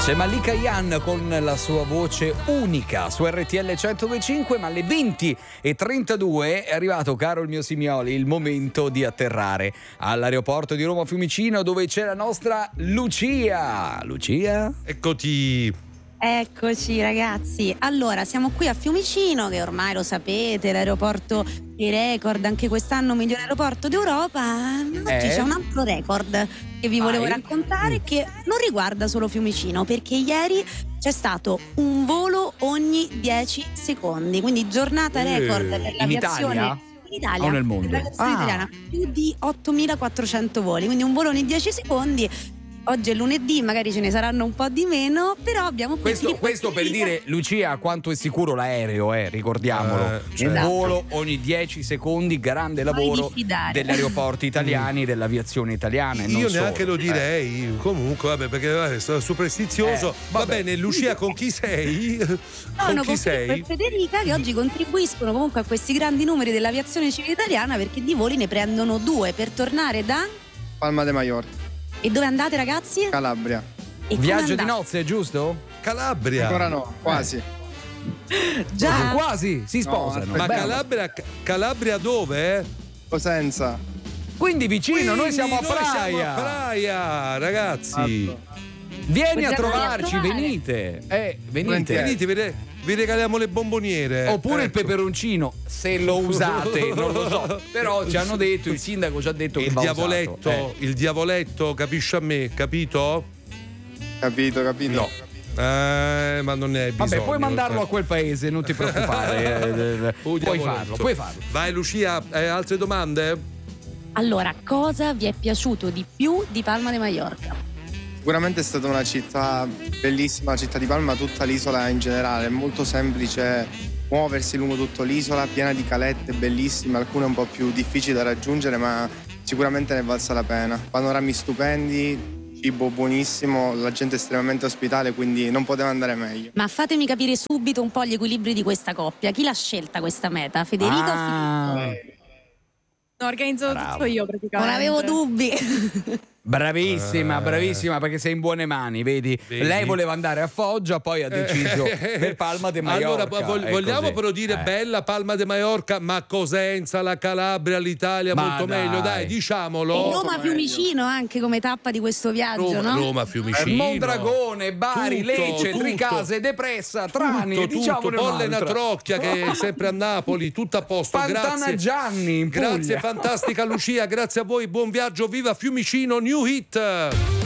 C'è Malika Yan con la sua voce unica su RTL 102.5, ma alle 20:32 è arrivato, caro il mio Simioli, il momento di atterrare all'aeroporto di Roma Fiumicino, dove c'è la nostra Lucia. Lucia? Eccoti. Eccoci ragazzi, allora siamo qui a Fiumicino, che ormai lo sapete, l'aeroporto di record, anche quest'anno miglior aeroporto d'Europa. Oggi c'è un altro record che vi volevo raccontare, che non riguarda solo Fiumicino, perché ieri c'è stato un volo ogni 10 secondi, quindi giornata record per l'aviazione. In Italia, o nel mondo? Per l'aviazione italiana, più di 8.400 voli, quindi un volo ogni 10 secondi. Oggi è lunedì, magari ce ne saranno un po' di meno, però abbiamo questo per dire, Lucia, quanto è sicuro l'aereo, ricordiamolo. Un volo ogni 10 secondi, grande lavoro degli aeroporti italiani, dell'aviazione italiana. Io neanche lo direi, comunque, vabbè, perché sono superstizioso. Va bene, Lucia, con chi sei? Con chi sei? E Federica, che oggi contribuiscono comunque a questi grandi numeri dell'aviazione civile italiana, perché di voli ne prendono 2 per tornare da Palma de Mallorca. E dove andate, ragazzi? Calabria. E viaggio di nozze, giusto? Calabria. Ancora no, quasi. Già? Quasi, si sposano. Ma Calabria dove? Cosenza. Quindi vicino, noi siamo a Praia. Siamo a Praia, ragazzi. Vieni a trovarci, venite. Venite, vi regaliamo le bomboniere. Oppure il peperoncino, se lo usate, non lo so. Però ci hanno detto, il sindaco ci ha detto che va usato. Il diavoletto, capisci a me, capito? Capito. No. Ma non ne hai bisogno. Vabbè, puoi mandarlo a quel paese, non ti preoccupare. Puoi farlo. Vai Lucia, altre domande? Allora, cosa vi è piaciuto di più di Palma de Mallorca? Sicuramente è stata una città bellissima, la città di Palma, tutta l'isola in generale. È molto semplice muoversi lungo tutta l'isola, piena di calette bellissime, alcune un po' più difficili da raggiungere, ma sicuramente ne è valsa la pena. Panorami stupendi, cibo buonissimo, la gente estremamente ospitale, quindi non poteva andare meglio. Ma fatemi capire subito un po' gli equilibri di questa coppia. Chi l'ha scelta questa meta? Federico o Filippo? Ho organizzato tutto io praticamente. Non avevo dubbi. Bravissima, perché sei in buone mani, vedi? Lei voleva andare a Foggia, poi ha deciso per Palma de Mallorca. Allora, vogliamo però dire bella Palma de Mallorca, ma Cosenza, la Calabria, l'Italia, molto meglio, dai, diciamolo. E Roma Fiumicino anche come tappa di questo viaggio, no? Roma Fiumicino, Mondragone, Bari, Lecce, Tricase, Depressa, Trani, diciamone Pollena Trocchia, che è sempre a Napoli, tutto a posto. Pantana Gianni in Puglia. Grazie fantastica Lucia, grazie a voi, buon viaggio, viva Fiumicino, New Hit.